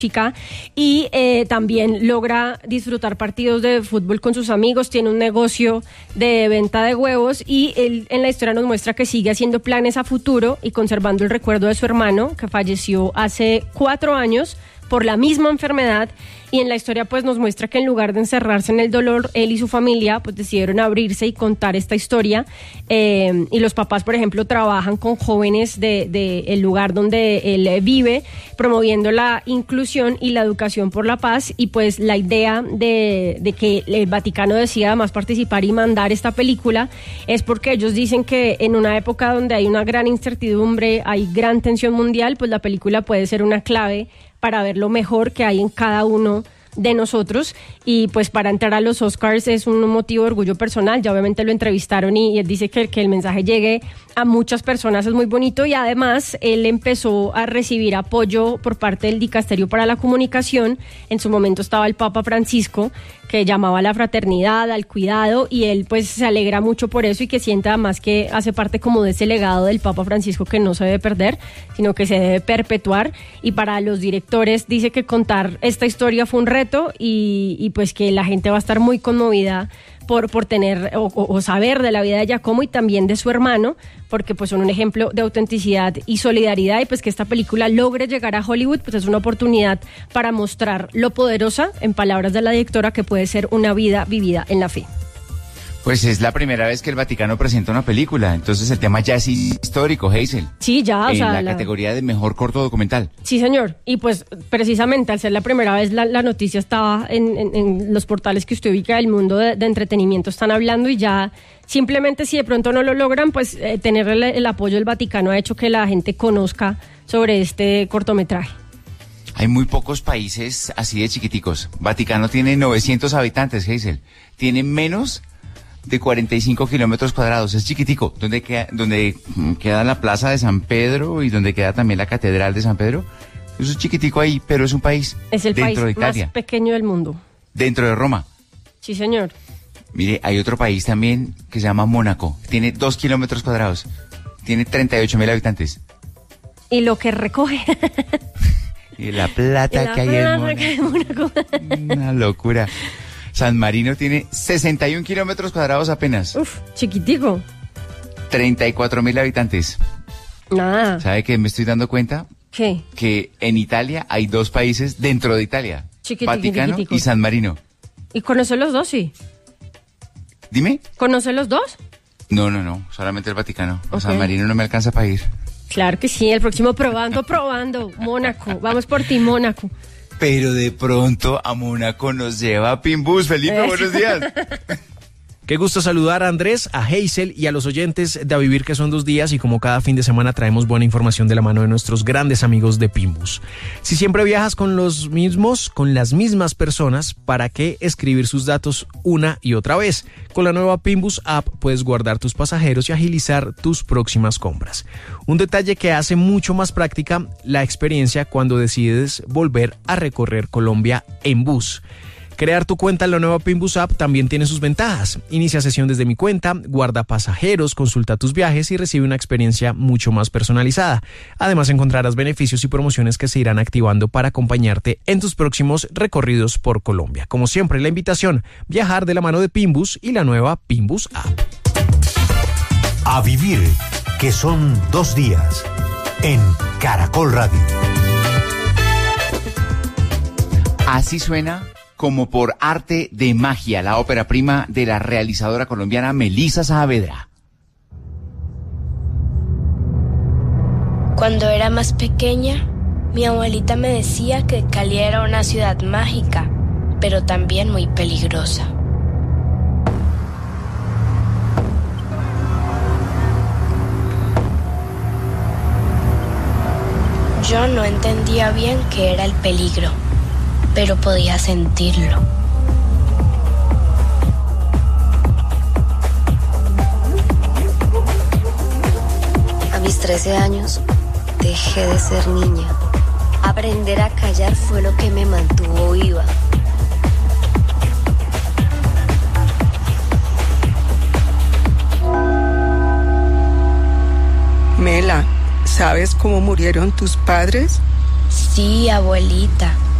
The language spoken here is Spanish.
chica, y también logra disfrutar partidos de fútbol con sus amigos, tiene un negocio de venta de huevos y él en la historia nos muestra que sigue haciendo planes a futuro y conservando el recuerdo de su hermano que falleció hace 4 años por la misma enfermedad, y en la historia pues nos muestra que en lugar de encerrarse en el dolor, él y su familia pues decidieron abrirse y contar esta historia, y los papás, por ejemplo, trabajan con jóvenes de el lugar donde él vive, promoviendo la inclusión y la educación por la paz, y pues la idea de que el Vaticano decida además participar y mandar esta película es porque ellos dicen que en una época donde hay una gran incertidumbre, hay gran tensión mundial, pues la película puede ser una clave para ver lo mejor que hay en cada uno de nosotros, y pues para entrar a los Oscars es un motivo de orgullo personal. Ya obviamente lo entrevistaron y él dice que el mensaje llegue a muchas personas es muy bonito, y además él empezó a recibir apoyo por parte del Dicasterio para la Comunicación. En su momento estaba el Papa Francisco, que llamaba a la fraternidad, al cuidado, y él pues se alegra mucho por eso y que sienta además que hace parte como de ese legado del Papa Francisco que no se debe perder, sino que se debe perpetuar. Y para los directores dice que contar esta historia fue un reto, y pues que la gente va a estar muy conmovida por tener o saber de la vida de Giacomo y también de su hermano, porque pues son un ejemplo de autenticidad y solidaridad, y pues que esta película logre llegar a Hollywood pues es una oportunidad para mostrar lo poderosa, en palabras de la directora, que puede ser una vida vivida en la fe. Pues es la primera vez que el Vaticano presenta una película, entonces el tema ya es histórico, Hazel. Sí, ya, o sea... En la categoría de mejor corto documental. Sí, señor, y pues precisamente al ser la primera vez la noticia estaba en los portales que usted ubica del mundo de entretenimiento, están hablando, y ya simplemente si de pronto no lo logran, pues tener el apoyo del Vaticano ha hecho que la gente conozca sobre este cortometraje. Hay muy pocos países así de chiquiticos. Vaticano tiene 900 habitantes, Hazel. Tiene menos de 45 kilómetros cuadrados, es chiquitico, donde queda la plaza de San Pedro y donde queda también la catedral de San Pedro. Eso es chiquitico ahí, pero es un país es el dentro país de Italia, más pequeño del mundo. Dentro de Roma. Sí, señor. Mire, hay otro país también que se llama Mónaco, tiene 2 kilómetros cuadrados, tiene 38,000 habitantes. Y lo que recoge. Y la plata que hay en Mónaco. Una locura. San Marino tiene 61 kilómetros cuadrados apenas. Uf, chiquitico. 34,000 habitantes. Nada. ¿Sabe qué me estoy dando cuenta? ¿Qué? Que en Italia hay 2 países dentro de Italia. Vaticano y San Marino. ¿Y conoce los dos, sí? Dime. ¿Conoce los dos? No, solamente el Vaticano. Okay. A San Marino no me alcanza para ir. Claro que sí, el próximo probando. Mónaco, vamos por ti, Mónaco. Pero de pronto a Mónaco nos lleva Pimbus. Felipe, buenos días. Qué gusto saludar a Andrés, a Hazel y a los oyentes de A Vivir, que son 2 días, y como cada fin de semana traemos buena información de la mano de nuestros grandes amigos de Pimbus. Si siempre viajas con las mismas personas, ¿para qué escribir sus datos una y otra vez? Con la nueva Pimbus App puedes guardar tus pasajeros y agilizar tus próximas compras. Un detalle que hace mucho más práctica la experiencia cuando decides volver a recorrer Colombia en bus. Crear tu cuenta en la nueva Pimbus App también tiene sus ventajas. Inicia sesión desde mi cuenta, guarda pasajeros, consulta tus viajes y recibe una experiencia mucho más personalizada. Además, encontrarás beneficios y promociones que se irán activando para acompañarte en tus próximos recorridos por Colombia. Como siempre, la invitación: viajar de la mano de Pimbus y la nueva Pimbus App. A Vivir, que son 2 días, en Caracol Radio. Así suena, como por arte de magia, la ópera prima de la realizadora colombiana Melissa Saavedra. Cuando era más pequeña, mi abuelita me decía que Cali era una ciudad mágica, pero también muy peligrosa. Yo no entendía bien qué era el peligro, pero podía sentirlo. A mis 13 años, dejé de ser niña. Aprender a callar fue lo que me mantuvo viva. Mela, ¿sabes cómo murieron tus padres? Sí, abuelita.